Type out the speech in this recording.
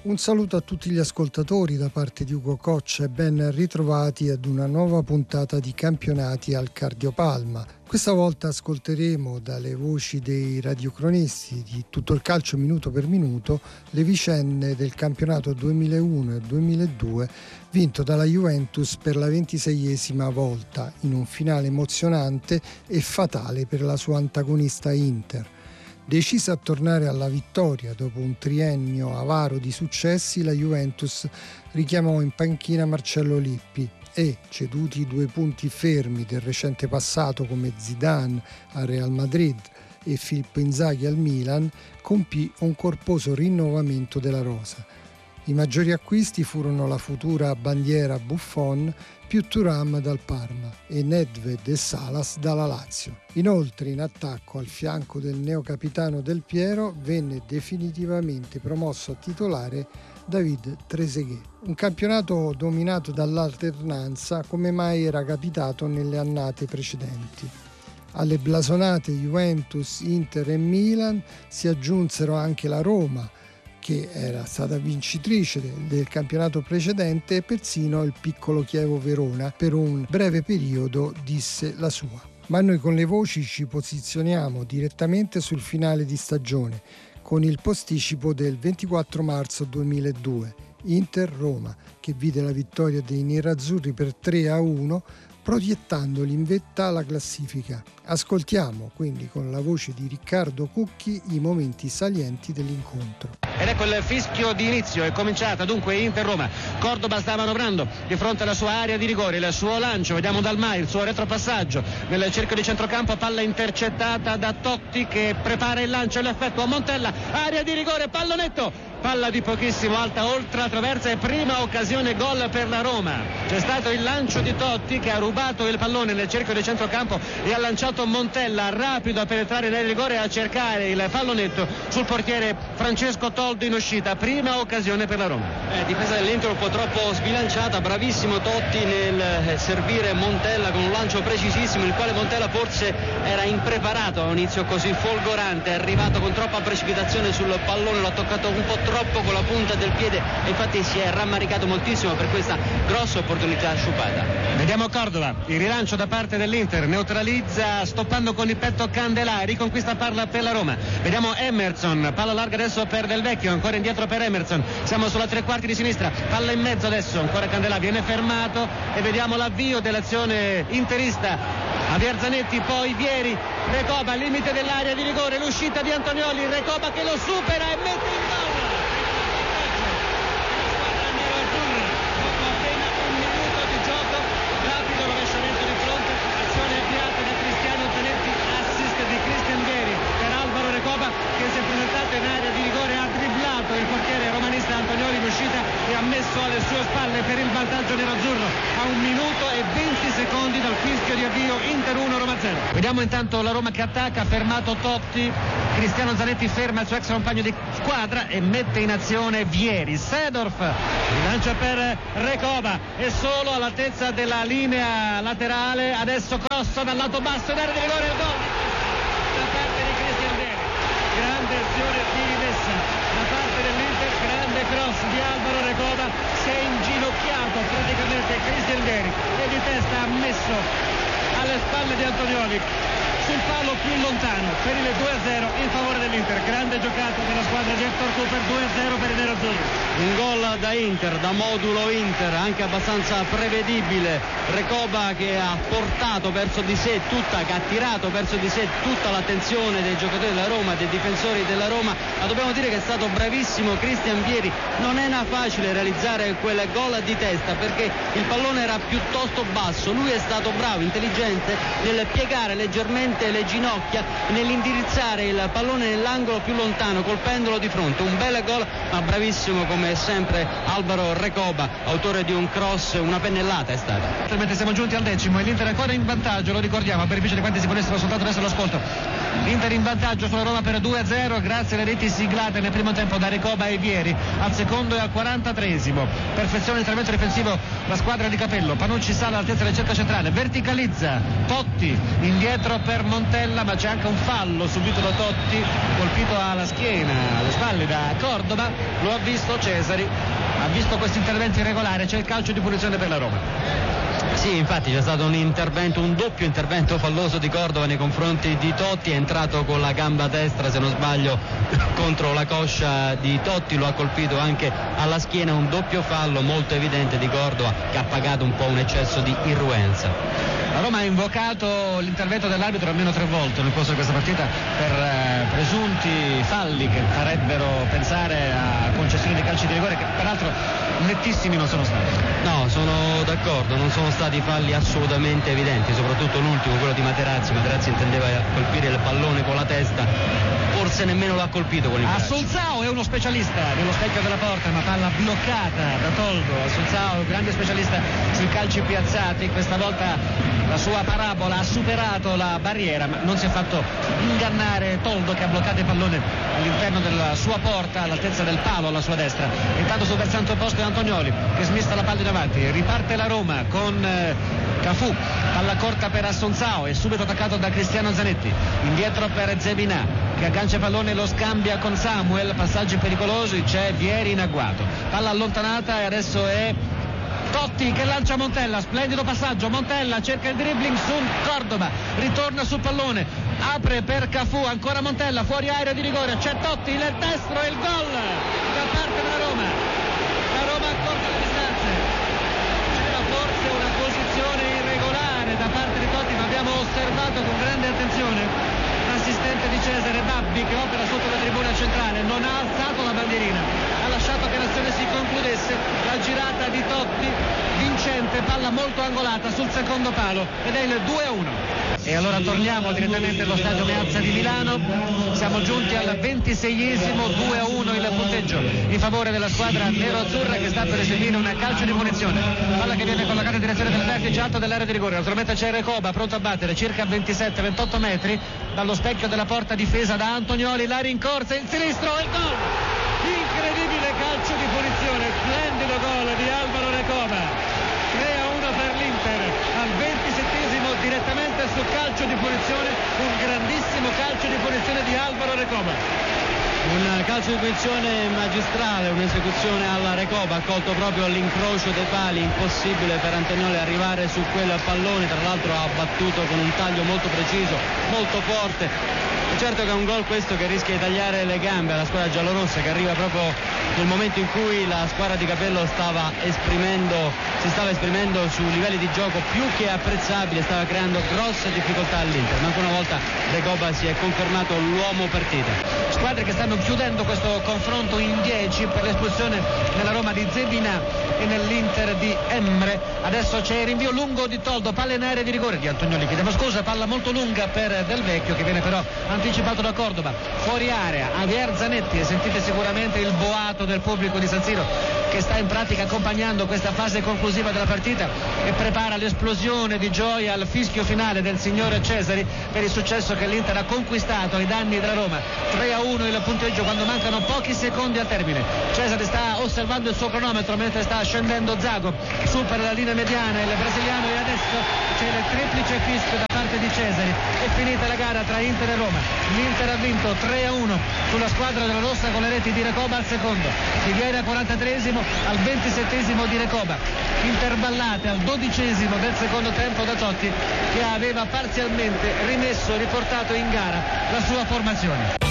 Un saluto a tutti gli ascoltatori da parte di Ugo Coccia e ben ritrovati ad una nuova puntata di Campionati al Cardiopalma. Questa volta ascolteremo dalle voci dei radiocronisti di Tutto il Calcio minuto per minuto le vicende del campionato 2001 e 2002 vinto dalla Juventus per la 26esima volta in un finale emozionante e fatale per la sua antagonista Inter. Decisa a tornare alla vittoria dopo un triennio avaro di successi, la Juventus richiamò in panchina Marcello Lippi e, ceduti i 2 punti fermi del recente passato come Zidane al Real Madrid e Filippo Inzaghi al Milan, compì un corposo rinnovamento della rosa. I maggiori acquisti furono la futura bandiera Buffon più Thuram dal Parma e Nedved e Salas dalla Lazio. Inoltre, in attacco al fianco del neocapitano Del Piero venne definitivamente promosso a titolare David Trezeguet. Un campionato dominato dall'alternanza come mai era capitato nelle annate precedenti. Alle blasonate Juventus, Inter e Milan si aggiunsero anche la Roma, che era stata vincitrice del campionato precedente, e persino il piccolo Chievo Verona per un breve periodo disse la sua. Ma noi con le voci ci posizioniamo direttamente sul finale di stagione con il posticipo del 24 marzo 2002, Inter-Roma, che vide la vittoria dei nerazzurri per 3-1, proiettandoli in vetta alla classifica. Ascoltiamo quindi con la voce di Riccardo Cucchi i momenti salienti dell'incontro. Ed ecco il fischio di inizio, è cominciata dunque Inter-Roma. Cordoba sta manovrando di fronte alla sua area di rigore, il suo lancio, vediamo Dalmai, il suo retropassaggio nel cerchio di centrocampo, palla intercettata da Totti che prepara il lancio e l'effetto a Montella, area di rigore, pallonetto, palla di pochissimo alta oltre la traversa e prima occasione gol per la Roma. C'è stato il lancio di Totti che ha rubato il pallone nel cerchio di centrocampo e ha lanciato Montella rapido a penetrare nel rigore e a cercare il pallonetto sul portiere Francesco Toldo in uscita, prima occasione per la Roma. Difesa dell'Inter un po' troppo sbilanciata, bravissimo Totti nel servire Montella con un lancio precisissimo, il quale Montella forse era impreparato a un inizio così folgorante, è arrivato con troppa precipitazione sul pallone, l'ha toccato un po' troppo con la punta del piede e infatti si è rammaricato moltissimo per questa grossa opportunità sciupata. Vediamo Cordova, il rilancio da parte dell'Inter, neutralizza stoppando con il petto Candelà, riconquista palla per la Roma. Vediamo Emerson, palla larga adesso per Del Vecchio, ancora indietro per Emerson, siamo sulla 3/4 di sinistra, palla in mezzo adesso, ancora Candelà, viene fermato e vediamo l'avvio dell'azione interista. Javier Zanetti, poi Vieri, Recoba al limite dell'area di rigore, l'uscita di Antonioli, Recoba che lo supera e mette in gol. Che si è presentato in area di rigore, ha dribblato il portiere romanista Antonioli in uscita e ha messo alle sue spalle per il vantaggio nerazzurro a 1 minuto e 20 secondi dal fischio di avvio. Inter 1, Roma 0. Vediamo intanto la Roma che attacca, ha fermato Totti, Cristiano Zanetti ferma il suo ex compagno di squadra e mette in azione Vieri. Seedorf lancia per Recoba, è solo all'altezza della linea laterale, adesso cross dal lato basso in area di rigore, il gol da parte di Cristian Vieri. Grande azione di rimessa da parte dell'Inter, grande cross di Alvaro Recoba, si è inginocchiato praticamente Cristian Vieri e di testa ha messo alle spalle di Antonioli sul palo più lontano per il 2-0 in favore dell'Inter. Grande giocata della squadra di Hector Cooper, 2-0 per i nerazzurri. Un gol da Inter, da modulo Inter, anche abbastanza prevedibile. Recoba che ha portato verso di sé tutta, che ha tirato verso di sé tutta l'attenzione dei giocatori della Roma, dei difensori della Roma, ma dobbiamo dire che è stato bravissimo Cristian Vieri. Non era facile realizzare quel gol di testa perché il pallone era piuttosto basso, lui è stato bravo, intelligente nel piegare leggermente le ginocchia, nell'indirizzare il pallone nell'angolo più lontano colpendolo di fronte. Un bel gol, ma bravissimo come sempre Alvaro Recoba, autore di un cross, una pennellata è stata. Siamo giunti al 10° e l'Inter è ancora in vantaggio, lo ricordiamo, a beneficio di quanti si ponessero soltanto adesso all'ascolto. L'Inter in vantaggio sulla Roma per 2-0 grazie alle reti siglate nel primo tempo da Recoba e Vieri, al secondo e al 43esimo. Perfezione l'intervento difensivo la squadra di Capello. Panucci sale all'altezza del cerchio centrale, verticalizza Totti, indietro per Montella, ma c'è anche un fallo subito da Totti, colpito alla schiena, alle spalle da Cordova. Lo ha visto Cesari, ha visto questo intervento irregolare, c'è il calcio di punizione per la Roma. Sì, infatti c'è stato un doppio intervento falloso di Cordova nei confronti di Totti, è entrato con la gamba destra, se non sbaglio, contro la coscia di Totti, lo ha colpito anche alla schiena, un doppio fallo molto evidente di Cordova che ha pagato un po' un eccesso di irruenza. La Roma ha invocato l'intervento dell'arbitro almeno 3 volte nel corso di questa partita per presunti falli che farebbero pensare a concessioni di calci di rigore che peraltro nettissimi non sono stati. No, sono d'accordo, non sono stati falli assolutamente evidenti, soprattutto l'ultimo, quello di Materazzi intendeva colpire il pallone con la testa, forse nemmeno l'ha colpito con il braccio. Assunzao è uno specialista dello specchio della porta, ma palla bloccata da Toldo. Assunzao, grande specialista sui calci piazzati, questa volta la sua parabola ha superato la barriera, ma non si è fatto ingannare Toldo, che ha bloccato il pallone all'interno della sua porta all'altezza del palo alla sua destra. Intanto sul versante opposto è Antonioli che smista la palla in avanti, riparte la Roma con Cafù, palla corta per Assunzao e subito attaccato da Cristiano Zanetti, indietro per Zebinà che aggancia il pallone e lo scambia con Samuel, passaggi pericolosi, c'è Vieri in agguato, palla allontanata e adesso è Totti che lancia Montella, splendido passaggio, Montella cerca il dribbling su Cordova, ritorna sul pallone, apre per Cafù, ancora Montella, fuori area di rigore, c'è Totti, il destro e il gol da parte della Roma. La Roma accorcia le distanze, c'era forse una posizione irregolare da parte di Totti, ma abbiamo osservato con grande attenzione l'assistente di Cesare Babbi che opera sotto la tribuna centrale, non ha alzato la bandierina, ha lasciato che l'azione si concludesse, la girata di Totti vincente, palla molto angolata sul secondo palo ed è il 2-1. E allora torniamo direttamente allo stadio Meazza di Milano, siamo giunti al 26esimo, 2-1 il punteggio in favore della squadra nero-azzurra che sta per eseguire un calcio di punizione, palla che viene collocata in direzione del vertice alto dell'area di rigore, naturalmente c'è Recoba pronto a battere circa 27-28 metri dallo specchio della porta difesa da Antonioli, la rincorsa, il sinistro e il gol, incredibile calcio di punizione, splendido gol di Alvaro Recoba, 3-1 per l'Inter al 27esimo direttamente sul calcio di punizione, un grandissimo calcio di punizione di Alvaro Recoba. Un calcio di punizione magistrale, un'esecuzione alla Recoba, colto proprio all'incrocio dei pali, impossibile per Antonioli arrivare su quel pallone, tra l'altro ha battuto con un taglio molto preciso, molto forte. Certo che è un gol questo che rischia di tagliare le gambe alla squadra giallorossa, che arriva proprio nel momento in cui la squadra di Capello si stava esprimendo su livelli di gioco più che apprezzabili, stava creando grosse difficoltà all'Inter, ma ancora una volta Recoba si è confermato l'uomo partita. Squadre che stanno chiudendo questo confronto in 10 per l'espulsione nella Roma di Zebinà e nell'Inter di Emre. Adesso c'è il rinvio lungo di Toldo, palla in area di rigore di Antonioli, chiediamo scusa, palla molto lunga per Del Vecchio che viene però anticipato da Cordova, fuori area Javier Zanetti, e sentite sicuramente il boato del pubblico di San Siro che sta in pratica accompagnando questa fase conclusiva della partita e prepara l'esplosione di gioia al fischio finale del signore Cesari per il successo che l'Inter ha conquistato ai danni della Roma. 3-1 il punteggio quando mancano pochi secondi al termine. Cesari sta osservando il suo cronometro mentre sta scendendo Zago, supera la linea mediana il brasiliano e adesso c'è il triplice fischio da parte di Cesari. È finita la gara tra Inter e Roma, l'Inter ha vinto 3-1 sulla squadra della rossa con le reti di Recoba al secondo, di Vieri al 43esimo, al 27esimo di Recoba, interballate al 12esimo del secondo tempo da Totti che aveva parzialmente rimesso e riportato in gara la sua formazione.